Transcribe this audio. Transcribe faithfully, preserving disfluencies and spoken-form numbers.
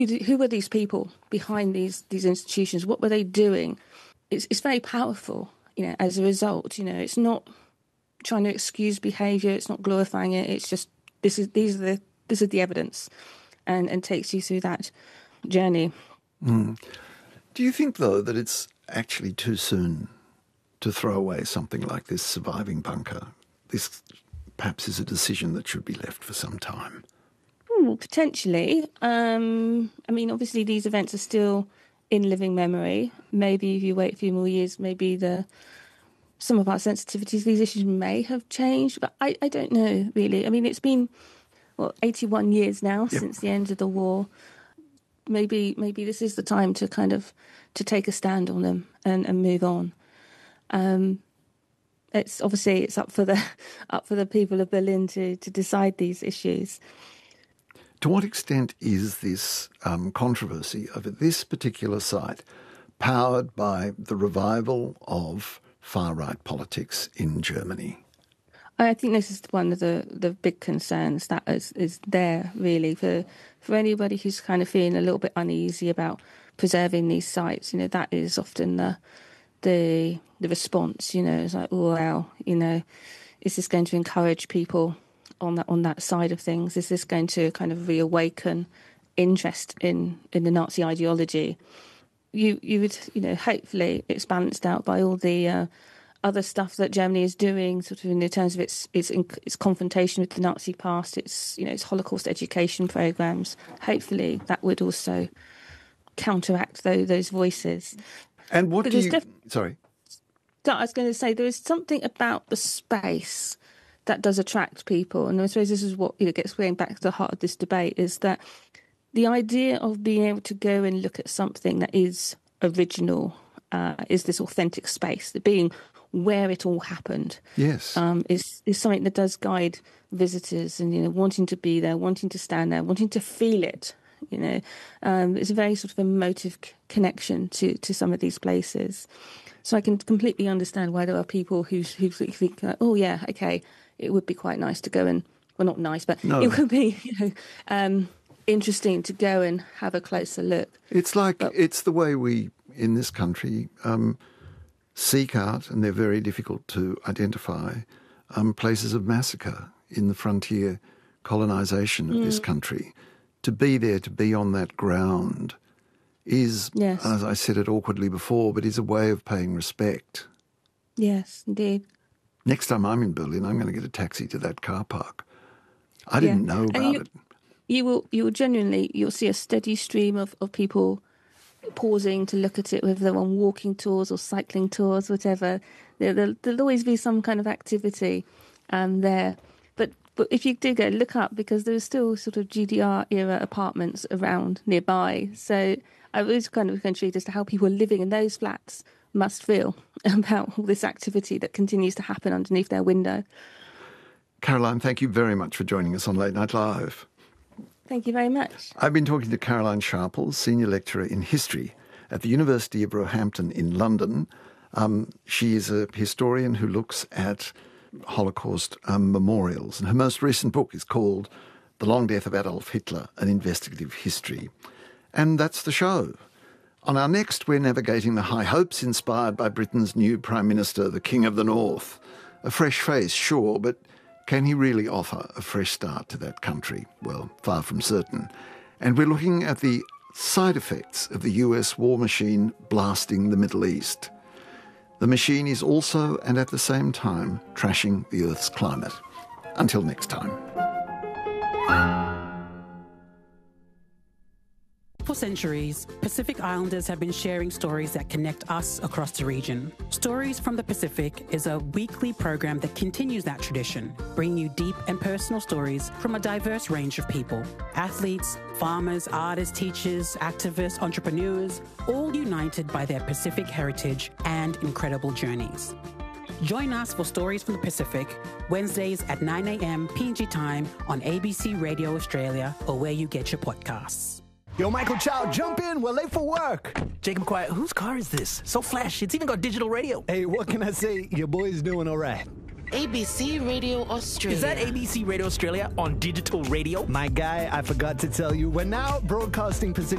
who were these people behind these these institutions? What were they doing? It's, it's very powerful, you know, as a result. You know, it's not trying to excuse behaviour, it's not glorifying it, it's just, this is these are the this is the evidence, and, and takes you through that journey. Mm. Do you think, though, that it's actually too soon to throw away something like this surviving bunker? This perhaps is a decision that should be left for some time. Ooh, potentially. Um, I mean, obviously these events are still in living memory. Maybe if you wait a few more years, maybe the some of our sensitivities, these issues may have changed, but I, I don't know, really. I mean, it's been, what, eighty-one years now yep. since the end of the war. Maybe maybe this is the time to kind of to take a stand on them and, and move on. Um, it's obviously it's up for the up for the people of Berlin to, to decide these issues. To what extent is this um, controversy over this particular site powered by the revival of far-right politics in Germany? I think this is one of the, the big concerns that is, is there, really, for for anybody who's kind of feeling a little bit uneasy about preserving these sites. You know, that is often the the the response. You know, it's like, oh, wow, you know, is this going to encourage people on that on that side of things? Is this going to kind of reawaken interest in, in the Nazi ideology? You you would you know hopefully it's balanced out by all the uh, other stuff that Germany is doing, sort of in terms of its its its confrontation with the Nazi past, its you know its Holocaust education programs. Hopefully that would also counteract those those voices. And what but do you? Def- sorry, I was going to say there is something about the space that does attract people, and I suppose this is what you know gets going back to the heart of this debate, is that the idea of being able to go and look at something that is original, uh, is this authentic space, that being where it all happened, yes, um, is is something that does guide visitors, and you know wanting to be there, wanting to stand there, wanting to feel it. You know, um, it's a very sort of emotive c- connection to to some of these places. So I can completely understand why there are people who who think, uh, oh yeah, okay, it would be quite nice to go and, well, not nice, but no. it would be, you know, um, interesting to go and have a closer look. It's like, but, it's the way we, in this country, um, seek out, and they're very difficult to identify, um, places of massacre in the frontier colonisation of mm. this country. To be there, to be on that ground is, yes. as I said it awkwardly before, but is a way of paying respect. Yes, indeed. Next time I'm in Berlin, I'm going to get a taxi to that car park. I didn't yeah. know about you, it. You will, you will genuinely, you'll see a steady stream of, of people pausing to look at it, whether they're on walking tours or cycling tours, whatever. There, there'll, there'll always be some kind of activity um, there. But but if you do go, look up, because there's still sort of G D R-era apartments around nearby. So I was kind of intrigued as to how people living in those flats must feel about all this activity that continues to happen underneath their window. Caroline, thank you very much for joining us on Late Night Live. Thank you very much. I've been talking to Caroline Sharple, Senior Lecturer in History at the University of Roehampton in London. Um, she is a historian who looks at Holocaust um, memorials, and her most recent book is called The Long Death of Adolf Hitler, An Investigative History. And that's the show. On our next, we're navigating the high hopes inspired by Britain's new Prime Minister, the King of the North. A fresh face, sure, but can he really offer a fresh start to that country? Well, far from certain. And we're looking at the side effects of the U S war machine blasting the Middle East. The machine is also, and at the same time, trashing the Earth's climate. Until next time. For centuries, Pacific Islanders have been sharing stories that connect us across the region. Stories from the Pacific is a weekly program that continues that tradition, bringing you deep and personal stories from a diverse range of people. Athletes, farmers, artists, teachers, activists, entrepreneurs, all united by their Pacific heritage and incredible journeys. Join us for Stories from the Pacific, Wednesdays at nine a.m. P N G time on A B C Radio Australia or where you get your podcasts. Yo, Michael Chow, jump in. We're late for work. Jacob Quiet, whose car is this? So flashy. It's even got digital radio. Hey, what can I say? Your boy's doing all right. A B C Radio Australia. Is that A B C Radio Australia on digital radio? My guy, I forgot to tell you, we're now broadcasting Pacific